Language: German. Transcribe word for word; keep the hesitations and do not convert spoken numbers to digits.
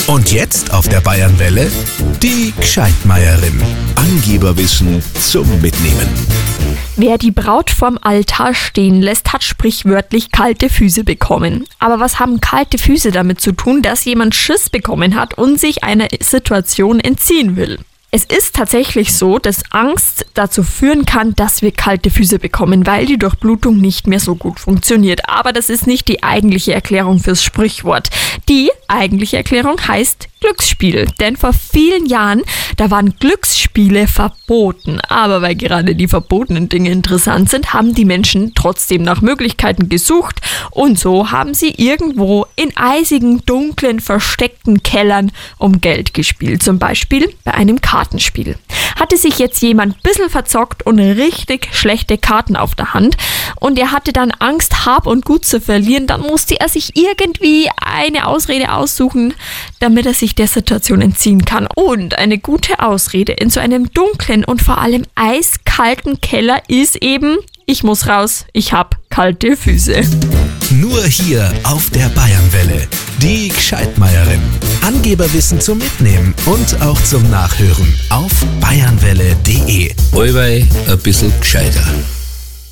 Und jetzt auf der Bayernwelle die Gscheitmeierin. Angeberwissen zum Mitnehmen. Wer die Braut vorm Altar stehen lässt, hat sprichwörtlich kalte Füße bekommen. Aber was haben kalte Füße damit zu tun, dass jemand Schiss bekommen hat und sich einer Situation entziehen will? Es ist tatsächlich so, dass Angst dazu führen kann, dass wir kalte Füße bekommen, weil die Durchblutung nicht mehr so gut funktioniert. Aber das ist nicht die eigentliche Erklärung fürs Sprichwort. Die eigentliche Erklärung heißt Glücksspiel. Denn vor vielen Jahren, da waren Glücksspiele verboten. Aber weil gerade die verbotenen Dinge interessant sind, haben die Menschen trotzdem nach Möglichkeiten gesucht. Und so haben sie irgendwo in eisigen, dunklen, versteckten Kellern um Geld gespielt. Zum Beispiel bei einem Kartenspiel. Hatte sich jetzt jemand ein bisschen verzockt und richtig schlechte Karten auf der Hand und er hatte dann Angst, Hab und Gut zu verlieren, dann musste er sich irgendwie eine Ausrede aussuchen, damit er sich der Situation entziehen kann. Und eine gute Ausrede in so einem dunklen und vor allem eiskalten Keller ist eben: Ich muss raus, ich hab kalte Füße. Nur hier auf der Bayernwelle. Die Gscheitmeierin. Angeberwissen zum Mitnehmen und auch zum Nachhören auf bayernwelle punkt de. Allweil ein bisschen gescheiter.